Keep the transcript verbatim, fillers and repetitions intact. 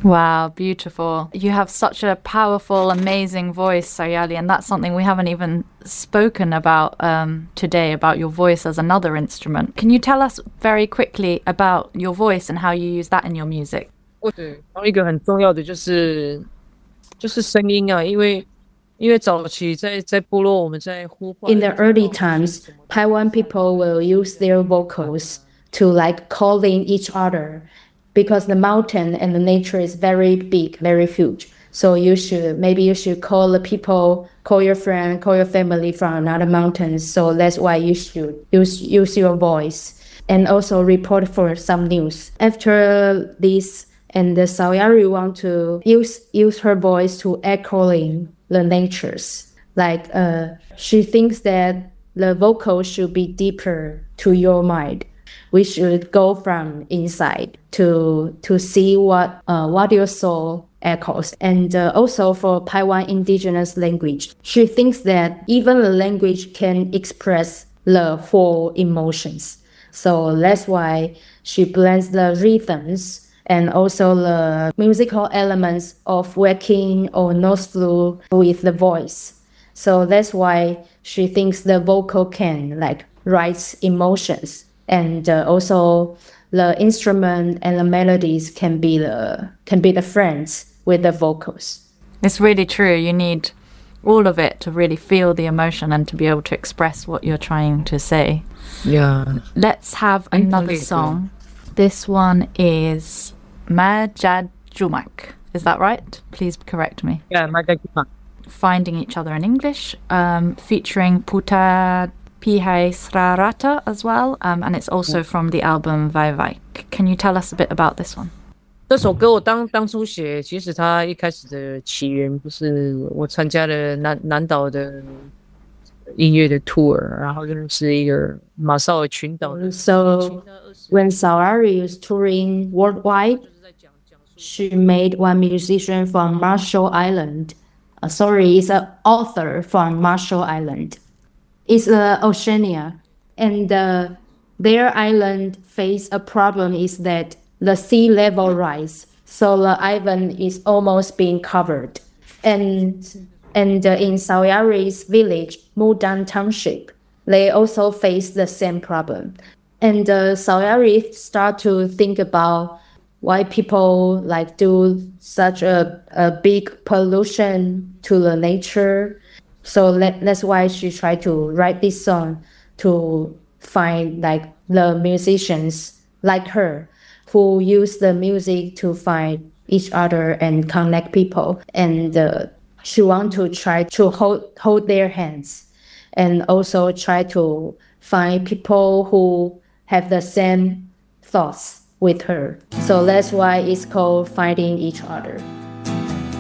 Wow, beautiful. You have such a powerful, amazing voice, Sayali, and that's something we haven't even spoken about um, today, about your voice as another instrument. Can you tell us very quickly about your voice and how you use that in your music? 对，然后一个很重要的就是就是声音啊，因为因为早期在在部落我们在呼唤。 In the early times, Taiwan people will use their vocals to like calling each other because the mountain and the nature is very big, very huge. So you should, maybe you should call the people, call your friend, call your family from another mountain. So that's why you should use, use your voice and also report for some news. After this, and the Sawyari want to use, use her voice to echoing the natures. Like uh, she thinks that the vocal should be deeper to your mind. We should go from inside to to see what uh, what your soul echoes. And uh, also for Taiwan indigenous language, she thinks that even the language can express the full emotions. So that's why she blends the rhythms and also the musical elements of waking or nose flute with the voice. So that's why she thinks the vocal can like write emotions. And uh, also the instrument and the melodies can be the can be the friends with the vocals. It's really true. You need all of it to really feel the emotion and to be able to express what you're trying to say. Yeah. Let's have another song. This one is Majajumak. Is that right? Please correct me. Yeah, Majajumak. Finding Each Other in English, um, featuring Puta Pihai Srarata as well, um, and it's also from the album Vai Vai. Can you tell us a bit about this one? 这首歌我当当初写，其实它一开始的起源不是我参加了南南岛的音乐的 tour， 然后认识一个马绍尔群岛的。 So when Sawyari is touring worldwide, she made one musician from Marshall Island. Uh, sorry, it's an author from Marshall Island. It's uh, Oceania, and uh, their island face a problem is that the sea level rise, so the island is almost being covered. And and uh, in Sawyari's village, Mudan Township, they also face the same problem. And uh, Sawyari start to think about why people like do such a, a big pollution to the nature. So that, that's why she tried to write this song to find like the musicians like her who use the music to find each other and connect people. And uh, she want to try to hold, hold their hands and also try to find people who have the same thoughts with her. So that's why it's called Finding Each Other.